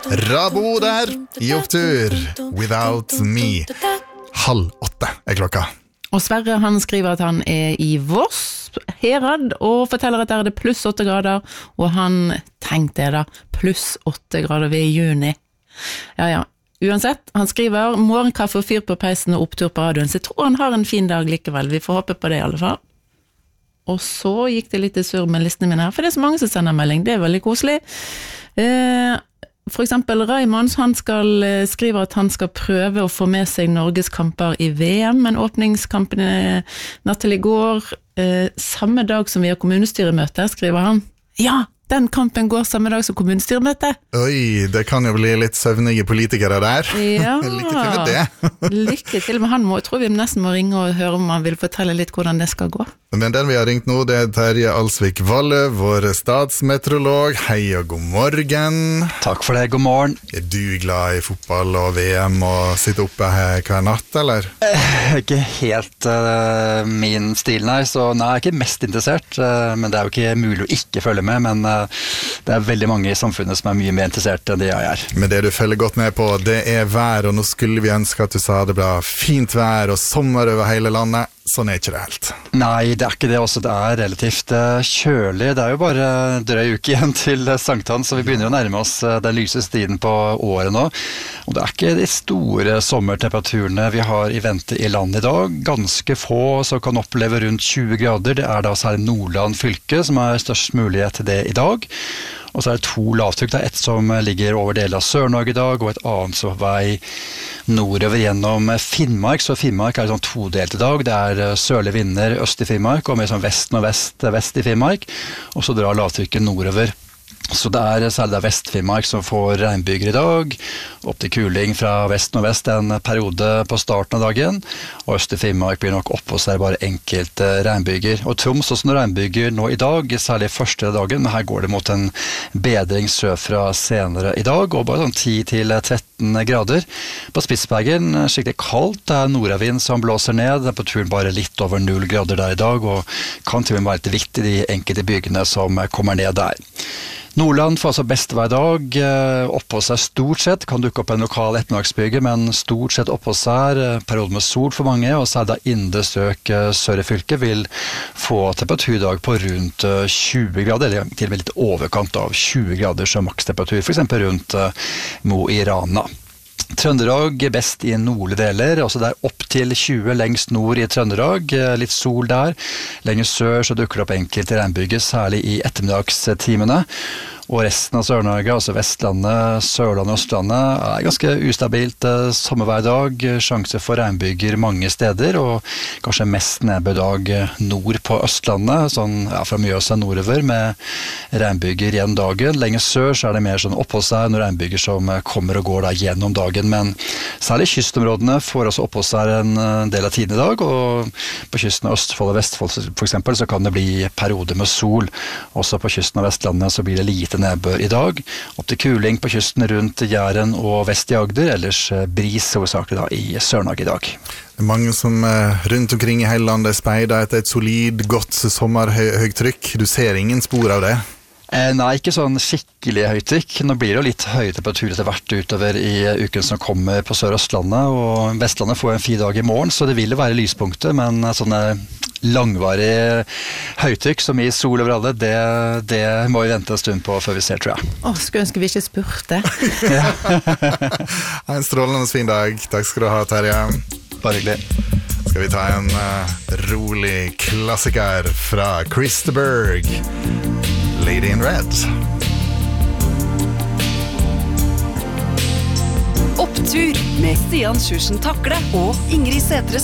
Rabo der, I opptur, Without Me. 7:30 klokka. Og Sverre han skriver at han I Voss, Herad, og forteller at der det pluss 8 grader, og han tenkte da, pluss 8 grader ved juni. Ja. Uansett, han skriver morgenkaffe og fyr på peisen og opptur på radioen, så jeg tror han har en fin dag likevel, vi får håpe på det I alle fall. Og så gikk det litt surr med listene mine her, for det så mange som sender melding, det veldig koselig. For eksempel Raymond, han skriver at han skal prøve å få med seg Norges kamper I VM, men åpningskampen natt til I går, samme dag som vi har kommunestyremøte, skriver han. Ja, den kampen går samme dag som kommunestyremøte. Oi, det kan jo bli litt søvnige politikere der. Ja. Lykke til med det. Lykke til, men han tror vi nesten må ringe og høre om han vil fortelle litt hvordan det skal gå. Men den vi har ringt nå, det Terje Alsvik Valle, vår statsmeteorolog. Hei og god morgen. Takk for det, god morgen. Du glad I fotball og VM og sitte oppe her hver natt, eller? Ikke helt min stil, nei. Så nei, jeg ikke mest interessert, men det jo ikke mulig å ikke følge med, men det veldig mange I samfunnet som mye mer interessert enn det jeg Men det du følger godt med på, det vær, og nå skulle vi ønske at du sa det bra fint vær og sommer over hele landet. Sånn ikke det helt. Nei, det ikke det også. Det relativt kjølig. Det jo bare drøy uke igjen til sankthans, så vi begynner å nærme oss den lyseste tiden på året nå. Og det ikke de store sommertemperaturene vi har I vente I landet I dag. Ganske få som kan oppleve rundt 20 grader. Det da særlig Nordland fylke som størst mulighet til det I dag. Og så det 2 lavtrykk, det et som ligger over deler av Sør-Norge I dag, og et annet som vei nordover gjennom Finnmark. Så Finnmark sånn todelt I dag. Det sørlige vinder øst I Finnmark, og mer sånn vest og vest I Finnmark. Og så drar lavtrykket nordover. Så det særlig Vest-Finnmark som får regnbyger I dag, opp til kuling fra vest og vest en periode på starten av dagen, og Øst-Finnmark blir nok oppå seg bare enkelte regnbyger. Og Troms også noen regnbyger nå I dag, særlig første dagen, men her går det mot en bedring sørfra senere I dag, og bare sånn 10-13 grader. På Spitsbergen skikkelig kaldt, det nordavind som blåser ned, på turen bare litt over 0 grader der I dag, og kan til og med være litt viktig de enkelte bygene som kommer ned der. Nordland får altså best hver dag, oppå seg stort sett, kan dukke opp en lokal ettermiddagsbyge, men stort sett oppå seg periode med sol for mange, og særlig indre strøk sør I fylket vil få temperaturdag på rundt 20 grader, eller til og med litt overkant av 20 grader som makstemperatur, for eksempel rundt Mo I Rana. Trøndelag best I nordlige deler, også der opp til 20 lengst nord I Trøndelag, litt sol der. Lenger sør så dukker det opp enkelte regnbyger, særlig I ettermiddagstimene. Og resten av Sør-Norge, altså Vestlandet, Sørlandet og Østlandet, ganske ustabilt sommer hver dag, sjanse for regnbyger mange steder, og kanskje mest nedbørdag nord på Østlandet, sånn fra Mjøsa nordover med regnbyger gjennom dagen. Lenger sør så det mer sånn oppå seg noen regnbyger som kommer og går da gjennom dagen, men særlig kystområdene får også oppå seg en del av tiden I dag, og på kysten av Østfold og Vestfold for eksempel så kan det bli perioder med sol. Også på kysten av Vestlandet så blir det lite nedbør I dag, opp til kuling på kysten rundt Jæren og vest I Agder, ellers bris hovedsakelig da I Sør-Norge I dag. Det mange som rundt omkring I hele landet speider etter et solid, godt sommerhøytrykk. Du ser ingen spor av det? Nei, ikke sånn skikkelig høytrykk. Nå blir det jo litt høye temperaturer til hvert utover I uken som kommer på Sør- og Østlandet, og Vestlandet får en fin dag I morgen, så det vil være lyspunkter, men sånne langvarig høytrykk som I sol over alle, det må vi vente en stund på før vi ser, tror jeg. Skulle ønske vi ikke spurte. Ja. En strålende fin dag. Takk skal du ha, Terje. Bare hyggelig. Skal vi ta en rolig klassiker fra Christer Berg. Lady in Red. Opptur med Stian Sjursen Takle og Ingrid Sætre